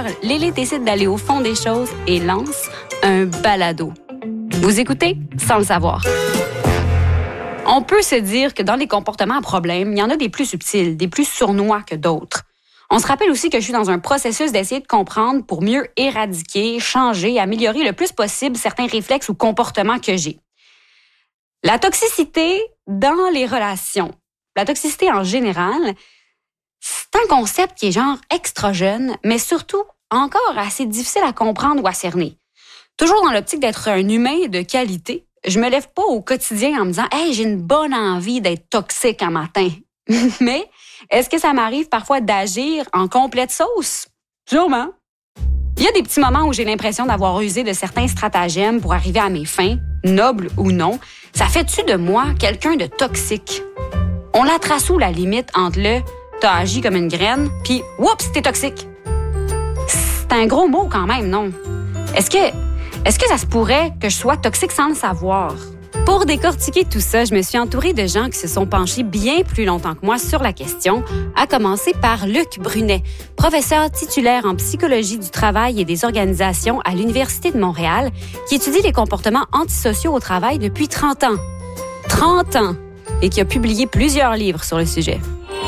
Lily décide d'aller au fond des choses et lance un balado. Vous écoutez sans le savoir. On peut se dire que dans les comportements à problème, il y en a des plus subtils, des plus sournois que d'autres. On se rappelle aussi que je suis dans un processus d'essayer de comprendre pour mieux éradiquer, changer, améliorer le plus possible certains réflexes ou comportements que j'ai. La toxicité dans les relations, la toxicité en général, c'est un concept qui est genre extra jeune, mais surtout encore assez difficile à comprendre ou à cerner. Toujours dans l'optique d'être un humain de qualité, je me lève pas au quotidien en me disant « Hey, j'ai une bonne envie d'être toxique un matin. » Mais est-ce que ça m'arrive parfois d'agir en complète sauce? Sûrement. Il y a des petits moments où j'ai l'impression d'avoir usé de certains stratagèmes pour arriver à mes fins, nobles ou non. Ça fait-tu de moi quelqu'un de toxique? On la trace où la limite entre le « t'as agi comme une graine » puis « oups, t'es toxique ». C'est un gros mot quand même, non? Est-ce que ça se pourrait que je sois toxique sans le savoir? Pour décortiquer tout ça, je me suis entourée de gens qui se sont penchés bien plus longtemps que moi sur la question, à commencer par Luc Brunet, professeur titulaire en psychologie du travail et des organisations à l'Université de Montréal, qui étudie les comportements antisociaux au travail depuis 30 ans. 30 ans! Et qui a publié plusieurs livres sur le sujet.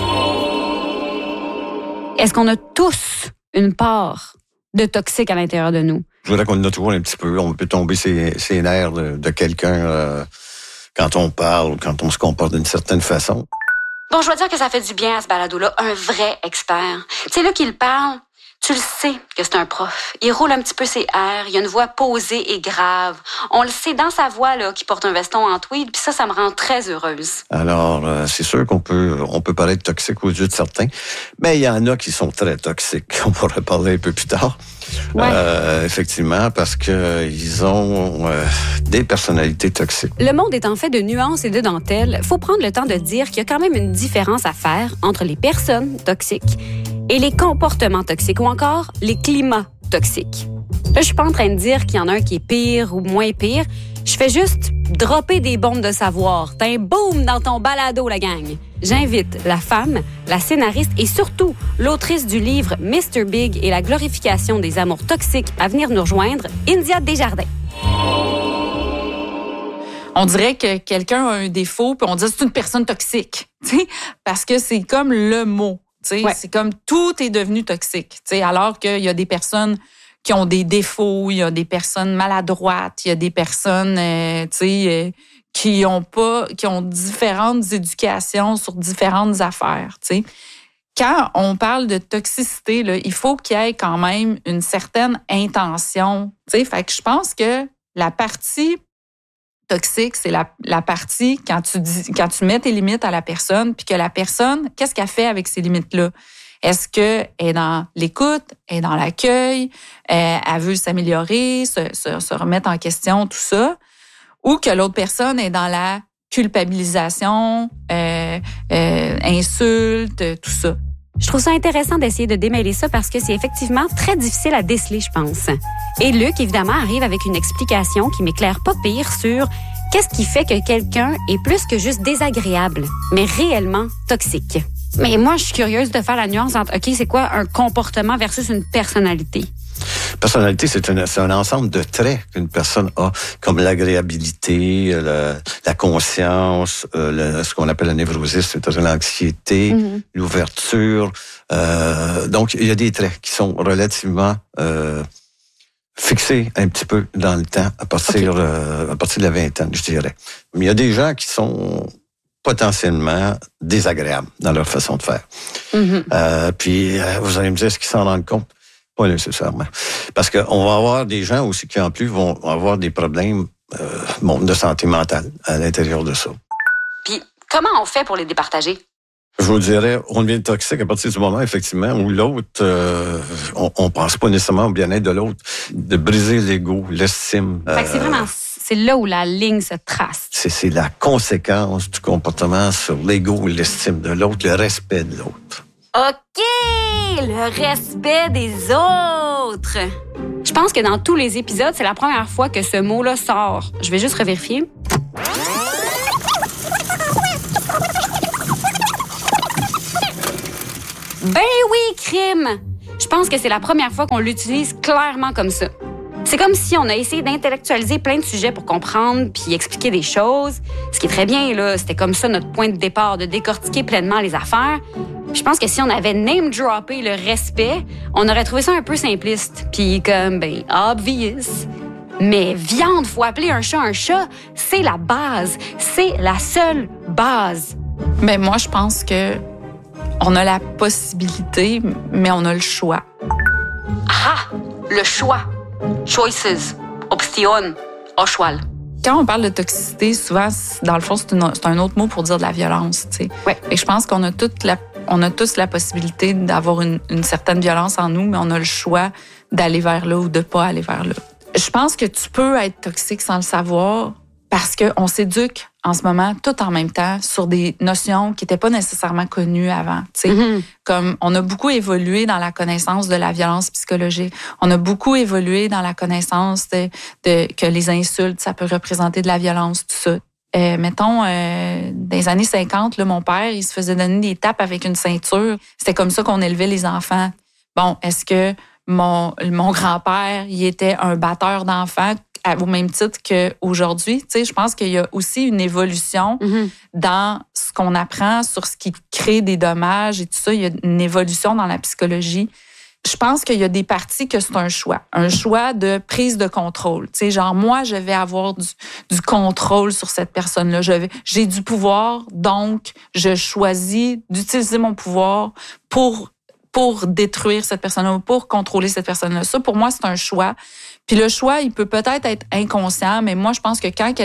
Est-ce qu'on a tous une part de toxique à l'intérieur de nous? Je voudrais qu'on en a toujours un petit peu. On peut tomber ses nerfs de quelqu'un quand on parle ou quand on se comporte d'une certaine façon. Bon, je dois dire que ça fait du bien à ce balado-là, un vrai expert. Tu sais, là qu'il parle, tu le sais que c'est un prof. Il roule un petit peu ses airs, il a une voix posée et grave. On le sait dans sa voix là qu'il porte un veston en tweed, puis ça me rend très heureuse. Alors, c'est sûr qu'on peut paraître toxique aux yeux de certains, mais il y en a qui sont très toxiques. On pourrait parler un peu plus tard. Ouais. Effectivement, parce que ils ont des personnalités toxiques. Le monde étant fait de nuances et de dentelles, faut prendre le temps de dire qu'il y a quand même une différence à faire entre les personnes toxiques et les comportements toxiques ou encore les climats toxiques. Là, je suis pas en train de dire qu'il y en a un qui est pire ou moins pire. Je fais juste dropper des bombes de savoir. T'as un boom dans ton balado, la gang. J'invite la femme, la scénariste et surtout l'autrice du livre Mr. Big et la glorification des amours toxiques à venir nous rejoindre, India Desjardins. On dirait que quelqu'un a un défaut, puis on dit c'est une personne toxique, parce que c'est comme le mot. Ouais. C'est comme tout est devenu toxique. Alors qu'il y a des personnes qui ont des défauts, il y a des personnes maladroites, il y a des personnes qui ont différentes éducations sur différentes affaires. T'sais. Quand on parle de toxicité, là, il faut qu'il y ait quand même une certaine intention. Fait que je pense que la partie toxique, c'est la partie quand tu mets tes limites à la personne, puis que la personne, qu'est-ce qu'elle fait avec ces limites-là? Est-ce qu'elle est dans l'écoute, elle est dans l'accueil, elle veut s'améliorer, se remettre en question, tout ça? Ou que l'autre personne est dans la culpabilisation, insulte, tout ça. Je trouve ça intéressant d'essayer de démêler ça parce que c'est effectivement très difficile à déceler, je pense. Et Luc, évidemment, arrive avec une explication qui m'éclaire pas pire sur qu'est-ce qui fait que quelqu'un est plus que juste désagréable, mais réellement toxique. Mais moi, je suis curieuse de faire la nuance entre, OK, c'est quoi un comportement versus une personnalité? Personnalité, c'est un ensemble de traits qu'une personne a, comme l'agréabilité, la conscience, ce qu'on appelle la névrosis, c'est-à-dire l'anxiété, l'ouverture. Donc, il y a des traits qui sont relativement fixés un petit peu dans le temps, à partir de la vingtaine, je dirais. Mais il y a des gens qui sont potentiellement désagréables dans leur façon de faire. Puis, vous allez me dire, est-ce qu'ils s'en rendent compte? Pas nécessairement. Parce qu'on va avoir des gens aussi qui, en plus, vont avoir des problèmes de santé mentale à l'intérieur de ça. Puis, comment on fait pour les départager? Je vous dirais, on devient toxique à partir du moment, effectivement, où l'autre, on pense pas nécessairement au bien-être de l'autre, de briser l'ego, l'estime. Fait que c'est là où la ligne se trace. C'est la conséquence du comportement sur l'ego, l'estime de l'autre, le respect de l'autre. OK! Le respect des autres! Je pense que dans tous les épisodes, c'est la première fois que ce mot-là sort. Je vais juste revérifier. Ben oui, crime! je pense que c'est la première fois qu'on l'utilise clairement comme ça. C'est comme si on a essayé d'intellectualiser plein de sujets pour comprendre puis expliquer des choses. Ce qui est très bien, là, c'était comme ça notre point de départ, de décortiquer pleinement les affaires. Je pense que si on avait name-droppé le respect, on aurait trouvé ça un peu simpliste. Puis comme, obvious. Mais viande, faut appeler un chat, c'est la base. C'est la seule base. Mais moi, je pense que on a la possibilité, mais on a le choix. Ah! Le choix. Choices. Option. Au choix. Quand on parle de toxicité, souvent, dans le fond, c'est un autre mot pour dire de la violence. Tu sais. Ouais. Et je pense qu'on a tous la possibilité d'avoir une certaine violence en nous, mais on a le choix d'aller vers là ou de pas aller vers là. Je pense que tu peux être toxique sans le savoir parce qu'on s'éduque en ce moment tout en même temps sur des notions qui n'étaient pas nécessairement connues avant. Tu sais, comme on a beaucoup évolué dans la connaissance de la violence psychologique. On a beaucoup évolué dans la connaissance que les insultes, ça peut représenter de la violence, tout ça. Mettons, dans les années 50, là, mon père, il se faisait donner des tapes avec une ceinture. C'était comme ça qu'on élevait les enfants. Bon, est-ce que mon grand-père, il était un batteur d'enfants au même titre qu'aujourd'hui? Tu sais, je pense qu'il y a aussi une évolution dans ce qu'on apprend sur ce qui crée des dommages et tout ça. Il y a une évolution dans la psychologie. Je pense qu'il y a des parties que c'est un choix de prise de contrôle. Tu sais, genre, moi, je vais avoir du contrôle sur cette personne-là. J'ai du pouvoir, donc je choisis d'utiliser mon pouvoir pour détruire cette personne-là ou pour contrôler cette personne-là. Ça, pour moi, c'est un choix. Puis le choix, il peut peut-être être inconscient, mais moi, je pense que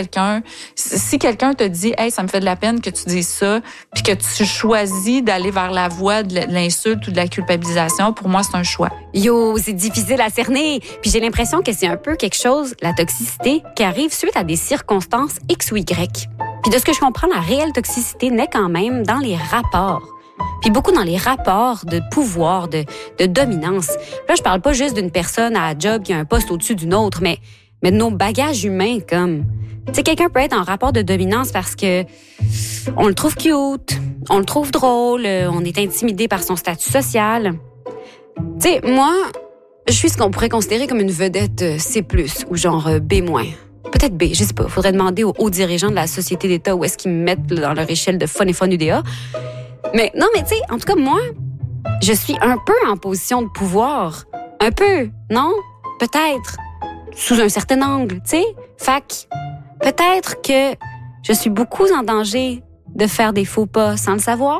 si quelqu'un te dit « Hey, ça me fait de la peine que tu dises ça », puis que tu choisis d'aller vers la voie de l'insulte ou de la culpabilisation, pour moi, c'est un choix. Yo, c'est difficile à cerner. Puis j'ai l'impression que c'est un peu quelque chose, la toxicité, qui arrive suite à des circonstances X ou Y. Puis de ce que je comprends, la réelle toxicité naît quand même dans les rapports. Puis beaucoup dans les rapports de pouvoir, de dominance. Là, je parle pas juste d'une personne à la job qui a un poste au-dessus d'une autre, mais de nos bagages humains, comme... Tu sais, quelqu'un peut être en rapport de dominance parce que on le trouve cute, on le trouve drôle, on est intimidé par son statut social. Tu sais, moi, je suis ce qu'on pourrait considérer comme une vedette C+, ou genre B-. Peut-être B, je sais pas. Faudrait demander aux hauts dirigeants de la société d'État où est-ce qu'ils me mettent dans leur échelle de fun et fun UDA. Mais non, mais tu sais, en tout cas, moi, je suis un peu en position de pouvoir. Un peu, non? Peut-être. Sous un certain angle, tu sais? Fac, peut-être que je suis beaucoup en danger de faire des faux pas sans le savoir.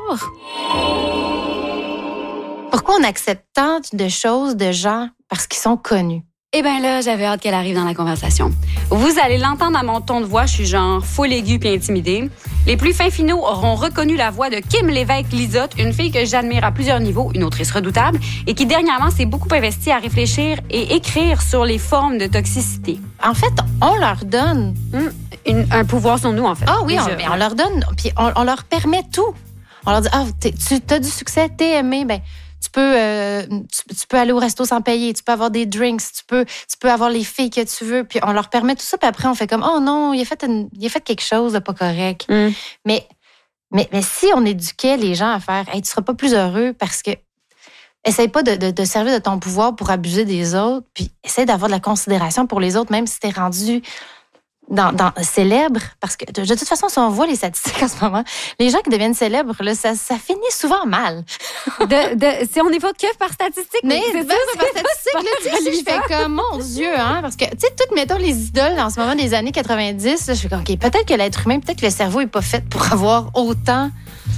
Pourquoi on accepte tant de choses de gens parce qu'ils sont connus? Eh bien là, j'avais hâte qu'elle arrive dans la conversation. Vous allez l'entendre à mon ton de voix, je suis genre full aigu puis intimidée. Les plus fins finaux auront reconnu la voix de Kim Lévesque-Lizotte, une fille que j'admire à plusieurs niveaux, une autrice redoutable, et qui dernièrement s'est beaucoup investie à réfléchir et écrire sur les formes de toxicité. En fait, on leur donne un pouvoir sur nous, en fait. Ah oui, on leur donne, puis on leur permet tout. On leur dit, tu as du succès, t'es aimé, ben tu peux aller au resto sans payer, tu peux avoir des drinks, tu peux avoir les filles que tu veux, puis on leur permet tout ça, puis après on fait comme oh non, il a fait quelque chose de pas correct. Mais si on éduquait les gens à faire hey, tu seras pas plus heureux parce que essaye pas de servir de ton pouvoir pour abuser des autres, puis essaye d'avoir de la considération pour les autres, même si t'es rendu dans célèbre, parce que de toute façon, si on voit les statistiques en ce moment, les gens qui deviennent célèbres, là, ça finit souvent mal. Si on évoque que par statistique, mais c'est par statistique, là, je fais comme, mon Dieu, hein, parce que, tu sais, toutes, mettons, les idoles en ce moment des années 90, là, je fais comme, OK, peut-être que l'être humain, peut-être que le cerveau est pas fait pour avoir autant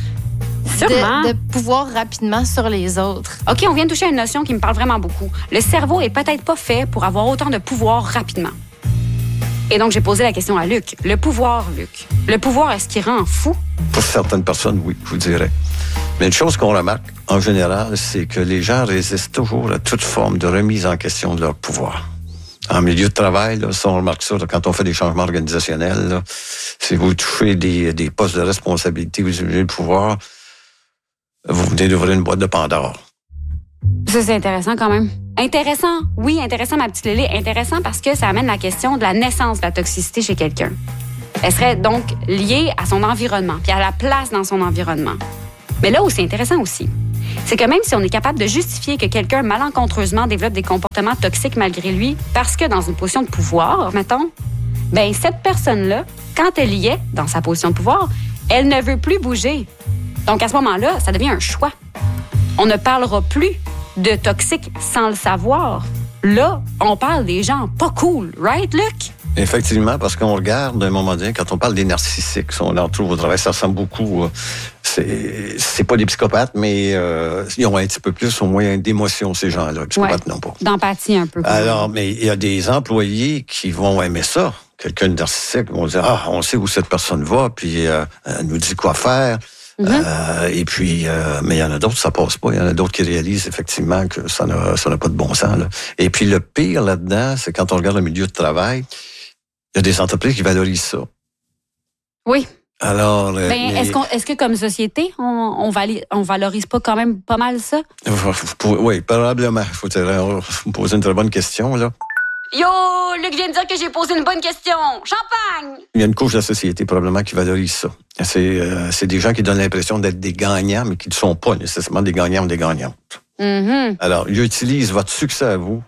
de pouvoir rapidement sur les autres. OK, on vient de toucher à une notion qui me parle vraiment beaucoup. Le cerveau est peut-être pas fait pour avoir autant de pouvoir rapidement. Et donc, j'ai posé la question à Luc. Le pouvoir, Luc. Le pouvoir, est-ce qu'il rend fou? Pour certaines personnes, oui, je vous dirais. Mais une chose qu'on remarque, en général, c'est que les gens résistent toujours à toute forme de remise en question de leur pouvoir. En milieu de travail, là, ça, on remarque ça là, quand on fait des changements organisationnels. Là, si vous touchez des postes de responsabilité, vous utilisez le pouvoir, vous venez d'ouvrir une boîte de Pandore. Ça, c'est intéressant quand même. Intéressant, oui, intéressant, ma petite Lélé. Intéressant parce que ça amène la question de la naissance de la toxicité chez quelqu'un. Elle serait donc liée à son environnement, puis à la place dans son environnement. Mais là où c'est intéressant aussi, c'est que même si on est capable de justifier que quelqu'un malencontreusement développe des comportements toxiques malgré lui, parce que dans une position de pouvoir, mettons, ben cette personne-là, quand elle y est, dans sa position de pouvoir, elle ne veut plus bouger. Donc, à ce moment-là, ça devient un choix. On ne parlera plus de toxiques sans le savoir. Là, on parle des gens pas cool, right, Luc? Effectivement, parce qu'on regarde, à un moment donné, quand on parle des narcissiques, on en trouve au travail, ça ressemble beaucoup. C'est pas des psychopathes, mais ils ont un petit peu plus, au moins, d'émotion, ces gens-là. Psychopathes, non pas. D'empathie, un peu. Alors, mais il y a des employés qui vont aimer ça. Quelqu'un de narcissique vont dire, on sait où cette personne va, puis elle nous dit quoi faire. Et puis, mais il y en a d'autres, ça passe pas. Il y en a d'autres qui réalisent effectivement que ça n'a pas de bon sens. Là. Et puis, le pire là-dedans, c'est quand on regarde le milieu de travail, il y a des entreprises qui valorisent ça. Oui. Alors, est-ce que comme société, on valorise pas quand même pas mal ça? Oui, probablement. Il faut me poser une très bonne question, là. Yo, Luc vient de dire que j'ai posé une bonne question. Champagne! Il y a une couche de la société probablement qui valorise ça. C'est des gens qui donnent l'impression d'être des gagnants, mais qui ne sont pas nécessairement des gagnants ou des gagnantes. Alors, ils utilisent votre succès à vous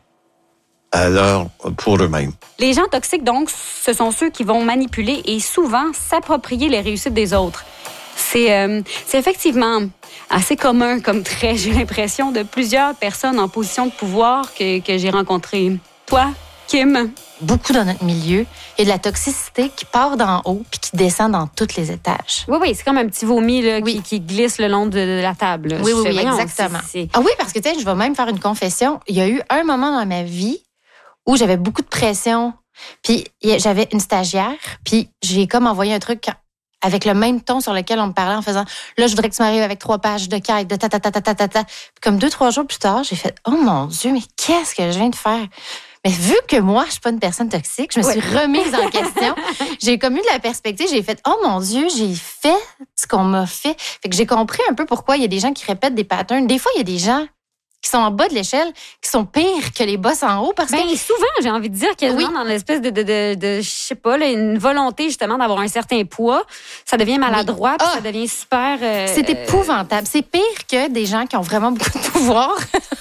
pour eux-mêmes. Les gens toxiques, donc, ce sont ceux qui vont manipuler et souvent s'approprier les réussites des autres. C'est effectivement assez commun comme trait, j'ai l'impression, de plusieurs personnes en position de pouvoir que j'ai rencontrées. Toi, Kim? Beaucoup dans notre milieu, il y a de la toxicité qui part d'en haut puis qui descend dans tous les étages. Oui, c'est comme un petit vomi là, qui glisse le long de la table. Oui, exactement. Ah oui, parce que je vais même faire une confession. Il y a eu un moment dans ma vie où j'avais beaucoup de pression, puis j'avais une stagiaire, puis j'ai comme envoyé un truc avec le même ton sur lequel on me parlait en faisant « Là, je voudrais que tu m'arrives avec 3 pages de quête, de ta. » Puis comme 2-3 jours plus tard, j'ai fait « Oh mon Dieu, mais qu'est-ce que je viens de faire? » Mais vu que moi, je suis pas une personne toxique, je me suis remise en question. J'ai comme eu de la perspective, j'ai fait « Oh mon Dieu, j'ai fait ce qu'on m'a fait. » Fait que j'ai compris un peu pourquoi il y a des gens qui répètent des patterns. Des fois, il y a des gens qui sont en bas de l'échelle, qui sont pires que les boss en haut. Parce que souvent, j'ai envie de dire quasiment dans l'espèce de je sais pas, là, une volonté justement d'avoir un certain poids, ça devient maladroit, puis ça devient super... C'est épouvantable. C'est pire que des gens qui ont vraiment beaucoup de pouvoir.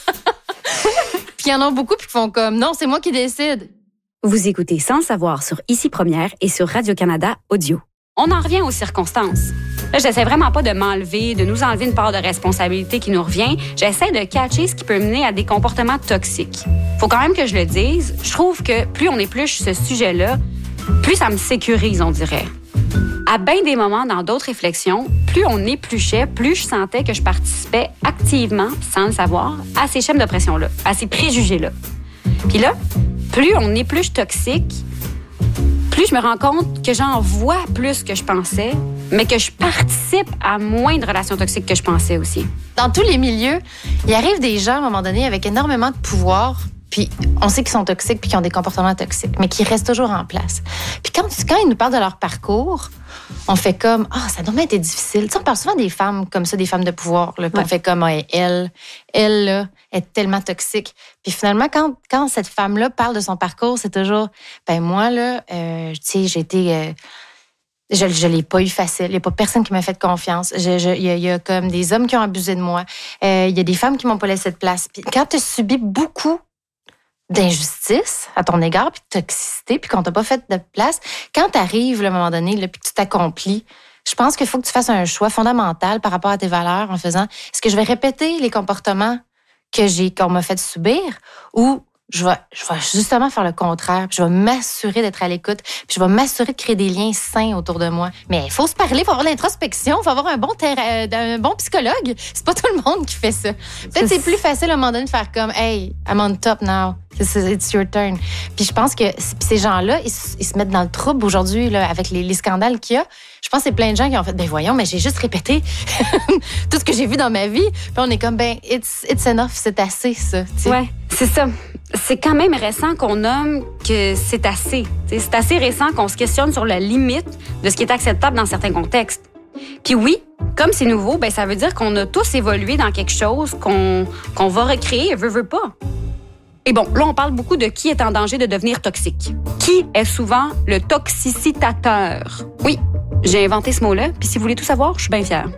Puis il y en a beaucoup qui font comme, non, c'est moi qui décide. Vous écoutez Sans le savoir sur Ici Première et sur Radio-Canada Audio. On en revient aux circonstances. Là, j'essaie vraiment pas de nous enlever une part de responsabilité qui nous revient. J'essaie de catcher ce qui peut mener à des comportements toxiques. Faut quand même que je le dise. Je trouve que plus on épluche ce sujet-là, plus ça me sécurise, on dirait. À bien des moments, dans d'autres réflexions, plus on épluchait, plus je sentais que je participais activement, sans le savoir, à ces schèmes d'oppression-là, à ces préjugés-là. Puis là, plus on épluche toxique, plus je me rends compte que j'en vois plus que je pensais, mais que je participe à moins de relations toxiques que je pensais aussi. Dans tous les milieux, il arrive des gens, à un moment donné, avec énormément de pouvoir, puis on sait qu'ils sont toxiques puis qu'ils ont des comportements toxiques, mais qui restent toujours en place. Puis quand ils nous parlent de leur parcours, on fait comme « ça doit être difficile ». Tu sais, on parle souvent des femmes comme ça, des femmes de pouvoir. Là, puis on fait comme « elle là, est tellement toxique ». Puis finalement, quand cette femme-là parle de son parcours, c'est toujours « ben moi, là, tu sais, j'ai été... Je l'ai pas eu facile. Il n'y a pas personne qui m'a fait confiance. Il y a comme des hommes qui ont abusé de moi. Il y a des femmes qui m'ont pas laissé de place. » Puis quand tu as subi beaucoup d'injustice à ton égard, puis de toxicité, puis qu'on t'a pas fait de place, quand t'arrives, à un moment donné, là, puis que tu t'accomplis, je pense qu'il faut que tu fasses un choix fondamental par rapport à tes valeurs en faisant, est-ce que je vais répéter les comportements qu'on m'a fait subir, ou je vais justement faire le contraire, puis je vais m'assurer d'être à l'écoute, puis je vais m'assurer de créer des liens sains autour de moi. Mais il faut se parler, il faut avoir l'introspection, il faut avoir un bon psychologue. C'est pas tout le monde qui fait ça. Peut-être c'est plus facile à un moment donné de faire comme « Hey, I'm on top now. It's your turn. » Puis je pense que ces gens-là, ils se mettent dans le trouble aujourd'hui là, avec les scandales qu'il y a. Je pense que c'est plein de gens qui ont fait « Ben voyons, mais j'ai juste répété tout ce que j'ai vu dans ma vie. » Puis on est comme « Ben, it's enough, c'est assez ça. » Ouais, c'est ça. C'est quand même récent qu'on nomme que c'est assez. C'est assez récent qu'on se questionne sur la limite de ce qui est acceptable dans certains contextes. Puis oui, comme c'est nouveau, ben ça veut dire qu'on a tous évolué dans quelque chose qu'on va recréer, veut pas. Et bon, là, on parle beaucoup de qui est en danger de devenir toxique. Qui est souvent le toxicitateur? Oui, j'ai inventé ce mot-là, puis si vous voulez tout savoir, je suis bien fière.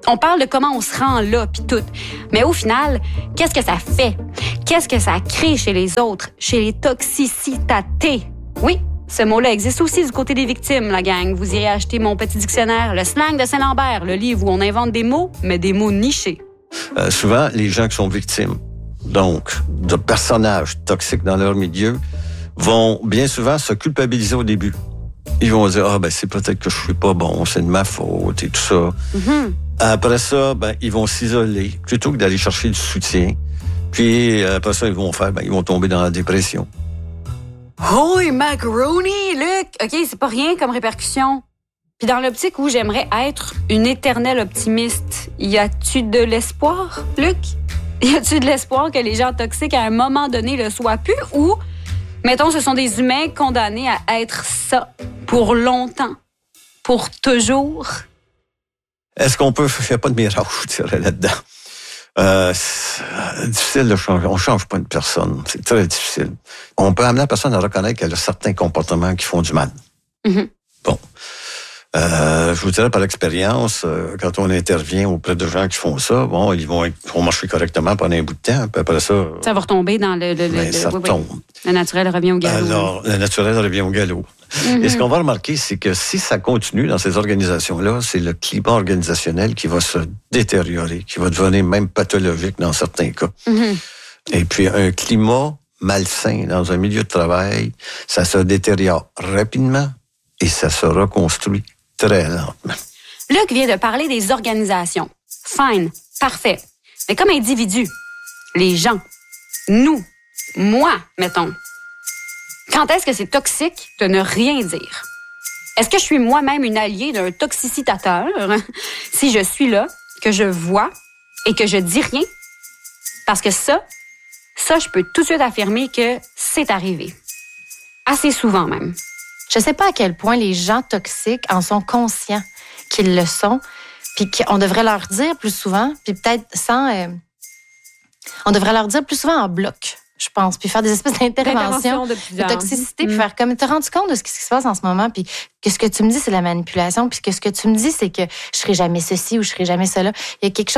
On parle de comment on se rend là, puis tout. Mais au final, qu'est-ce que ça fait? Qu'est-ce que ça crée chez les autres, chez les toxicités? Oui, ce mot-là existe aussi du côté des victimes, la gang. Vous irez acheter mon petit dictionnaire, le slang de Saint-Lambert, le livre où on invente des mots, mais des mots nichés. Souvent, les gens qui sont victimes, donc, de personnages toxiques dans leur milieu, vont bien souvent se culpabiliser au début. Ils vont dire, c'est peut-être que je suis pas bon, c'est de ma faute et tout ça. Mm-hmm. Après ça, ils vont s'isoler plutôt que d'aller chercher du soutien. Puis après ça, ils vont tomber dans la dépression. Holy macaroni, Luc! OK, c'est pas rien comme répercussion. Puis dans l'optique où j'aimerais être une éternelle optimiste, y a-tu de l'espoir, Luc? Y a-tu de l'espoir que les gens toxiques, à un moment donné, le soient plus? Ou, mettons, ce sont des humains condamnés à être ça pour longtemps, pour toujours? Est-ce qu'on peut... Il n'y a pas de miracle, je dirais, là-dedans. C'est difficile de changer. On ne change pas une personne. C'est très difficile. On peut amener la personne à reconnaître qu'elle a certains comportements qui font du mal. Mm-hmm. Bon. Je vous dirais par l'expérience, quand on intervient auprès de gens qui font ça, ils vont marcher correctement pendant un bout de temps, puis après ça... Ça va retomber dans ça tombe. Le naturel revient au galop. Alors, le naturel revient au galop. Mm-hmm. Et ce qu'on va remarquer, c'est que si ça continue dans ces organisations-là, c'est le climat organisationnel qui va se détériorer, qui va devenir même pathologique dans certains cas. Mm-hmm. Et puis, un climat malsain dans un milieu de travail, ça se détériore rapidement et ça se reconstruit très lentement. Luc vient de parler des organisations. Fine, parfait. Mais comme individu, les gens, nous, moi, mettons, quand est-ce que c'est toxique de ne rien dire? Est-ce que je suis moi-même une alliée d'un toxicitateur si je suis là, que je vois et que je dis rien? Parce que ça, je peux tout de suite affirmer que c'est arrivé. Assez souvent même. Je sais pas à quel point les gens toxiques en sont conscients qu'ils le sont, puis qu'on devrait leur dire plus souvent, puis peut-être on devrait leur dire plus souvent en bloc, je pense, puis faire des espèces d'interventions de toxicité, puis faire comme, te rends-tu compte de ce qui se passe en ce moment, puis que ce que tu me dis, c'est la manipulation, puis que ce que tu me dis, c'est que je serai jamais ceci ou je serai jamais cela. Il y a quelque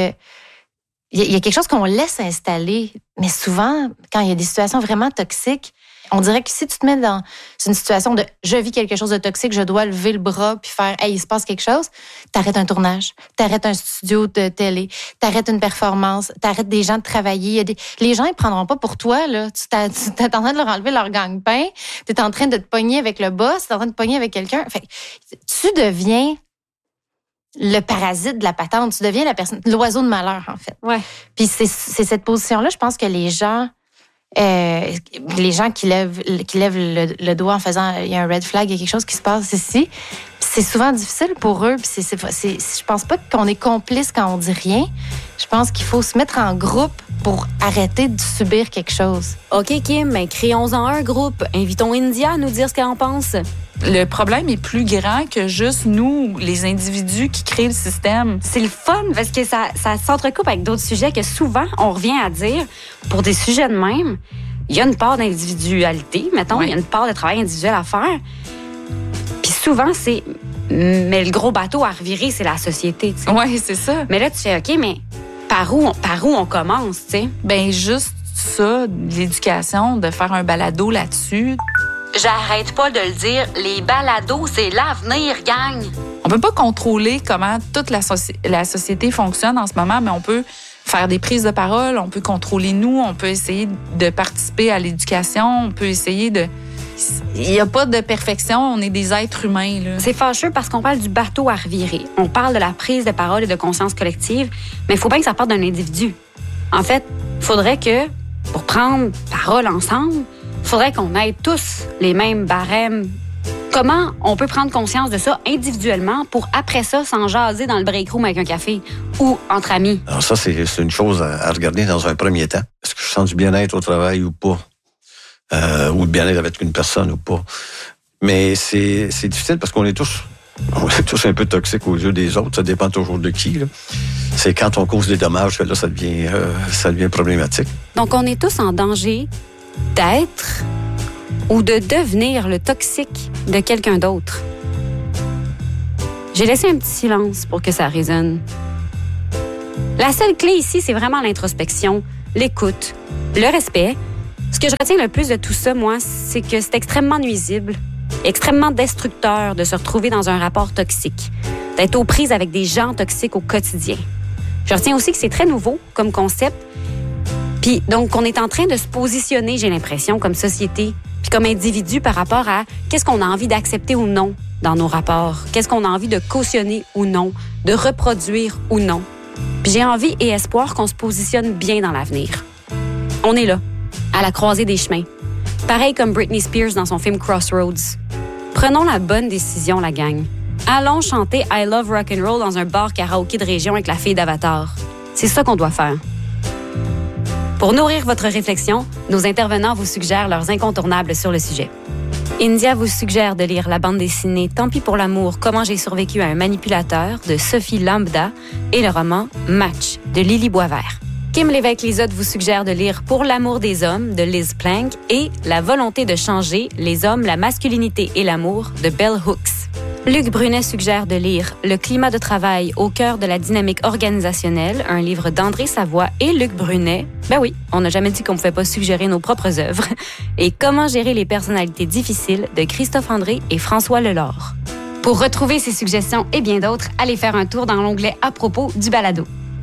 chose qu'on laisse installer, mais souvent, quand il y a des situations vraiment toxiques, on dirait que si tu te mets dans une situation de « je vis quelque chose de toxique, je dois lever le bras puis faire « hey, il se passe quelque chose », t'arrêtes un tournage, t'arrêtes un studio de télé, t'arrêtes une performance, t'arrêtes des gens de travailler. Les gens, ils prendront pas pour toi, là. Tu t'es en train de leur enlever leur gagne-pain, t'es en train de te pogner avec le boss, t'es en train de te pogner avec quelqu'un. Fait, tu deviens le parasite de la patente, tu deviens la personne, l'oiseau de malheur, en fait. Ouais. Puis c'est cette position-là, je pense que les gens qui lèvent le doigt en faisant il y a un red flag, il y a quelque chose qui se passe ici, c'est souvent difficile pour eux. Puis je pense pas qu'on est complice quand on dit rien. Je pense qu'il faut se mettre en groupe pour arrêter de subir quelque chose. OK, Kim, mais créons-en un groupe. Invitons India à nous dire ce qu'elle en pense. Le problème est plus grand que juste nous, les individus qui créent le système. C'est le fun parce que ça s'entrecoupe avec d'autres sujets que souvent on revient à dire pour des sujets de même. Il y a une part d'individualité, mettons, il y a une part de travail individuel à faire. Puis souvent, mais le gros bateau à revirer, c'est la société. T'sais. Oui, c'est ça. Mais là, tu fais, OK, mais par où on commence, tu sais? Ben juste ça, l'éducation, de faire un balado là-dessus. J'arrête pas de le dire, les balados, c'est l'avenir, gang. On peut pas contrôler comment toute la société fonctionne en ce moment, mais on peut faire des prises de parole, on peut contrôler nous, on peut essayer de participer à l'éducation, on peut essayer de... Il n'y a pas de perfection, on est des êtres humains. Là. C'est fâcheux parce qu'on parle du bateau à revirer. On parle de la prise de parole et de conscience collective, mais il faut bien que ça parte d'un individu. En fait, il faudrait que, pour prendre parole ensemble, il faudrait qu'on ait tous les mêmes barèmes. Comment on peut prendre conscience de ça individuellement pour, après ça, s'en jaser dans le break room avec un café ou entre amis? Alors ça, c'est une chose à regarder dans un premier temps. Est-ce que je sens du bien-être au travail ou pas? Ou le bien-être avec une personne ou pas? Mais c'est difficile parce qu'on est tous un peu toxiques aux yeux des autres. Ça dépend toujours de qui. Là. C'est quand on cause des dommages que là, ça devient problématique. Donc, on est tous en danger d'être ou de devenir le toxique de quelqu'un d'autre. J'ai laissé un petit silence pour que ça résonne. La seule clé ici, c'est vraiment l'introspection, l'écoute, le respect. Ce que je retiens le plus de tout ça, moi, c'est que c'est extrêmement nuisible, extrêmement destructeur de se retrouver dans un rapport toxique, d'être aux prises avec des gens toxiques au quotidien. Je retiens aussi que c'est très nouveau comme concept. Puis donc, on est en train de se positionner, j'ai l'impression, comme société, puis comme individu par rapport à qu'est-ce qu'on a envie d'accepter ou non dans nos rapports, qu'est-ce qu'on a envie de cautionner ou non, de reproduire ou non. Puis j'ai envie et espoir qu'on se positionne bien dans l'avenir. On est là, à la croisée des chemins. Pareil comme Britney Spears dans son film Crossroads. Prenons la bonne décision, la gang. Allons chanter I Love Rock'n'Roll dans un bar karaoké de région avec la fille d'Avatar. C'est ça qu'on doit faire. Pour nourrir votre réflexion, nos intervenants vous suggèrent leurs incontournables sur le sujet. India vous suggère de lire la bande dessinée Tant pis pour l'amour, comment j'ai survécu à un manipulateur de Sophie Lambda et le roman Match de Lily Boisvert. Kim Lévesque-Lizotte vous suggère de lire Pour l'amour des hommes de Liz Plank et La volonté de changer les hommes, la masculinité et l'amour de Bell Hooks. Luc Brunet suggère de lire Le climat de travail au cœur de la dynamique organisationnelle, un livre d'André Savoie et Luc Brunet. Ben oui, on n'a jamais dit qu'on ne pouvait pas suggérer nos propres œuvres. Et Comment gérer les personnalités difficiles de Christophe André et François Lelore. Pour retrouver ces suggestions et bien d'autres, allez faire un tour dans l'onglet À propos du balado.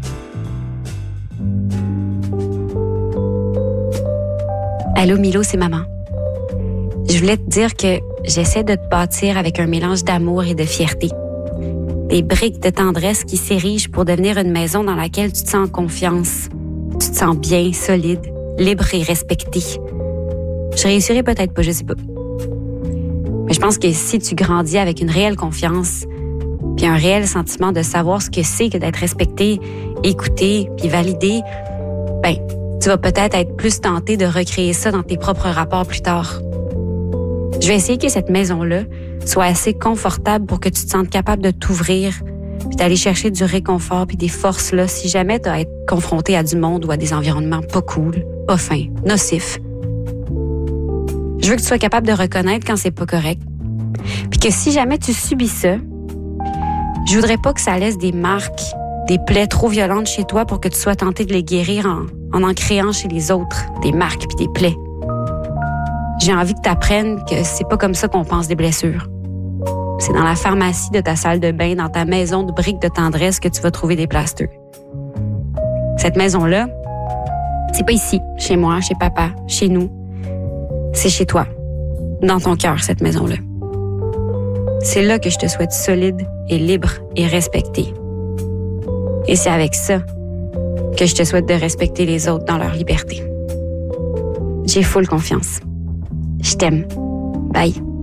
Allô Milo, c'est maman. Je voulais te dire que j'essaie de te bâtir avec un mélange d'amour et de fierté. Des briques de tendresse qui s'érigent pour devenir une maison dans laquelle tu te sens en confiance. Tu te sens bien, solide, libre et respecté. Je réussirai peut-être pas, je sais pas. Mais je pense que si tu grandis avec une réelle confiance, puis un réel sentiment de savoir ce que c'est que d'être respecté, écouté, puis validé, ben, tu vas peut-être être plus tenté de recréer ça dans tes propres rapports plus tard. Je vais essayer que cette maison-là soit assez confortable pour que tu te sentes capable de t'ouvrir puis d'aller chercher du réconfort puis des forces là si jamais tu as à être confronté à du monde ou à des environnements pas cool, pas fins, nocifs. Je veux que tu sois capable de reconnaître quand c'est pas correct. Puis que si jamais tu subis ça, je voudrais pas que ça laisse des marques, des plaies trop violentes chez toi pour que tu sois tenté de les guérir en créant chez les autres des marques puis des plaies. J'ai envie que tu apprennes que c'est pas comme ça qu'on pense des blessures. C'est dans la pharmacie de ta salle de bain, dans ta maison de briques de tendresse que tu vas trouver des plasters. Cette maison-là, c'est pas ici, chez moi, chez papa, chez nous. C'est chez toi, dans ton cœur, cette maison-là. C'est là que je te souhaite solide et libre et respecté. Et c'est avec ça que je te souhaite de respecter les autres dans leur liberté. J'ai full confiance. Je t'aime. Bye.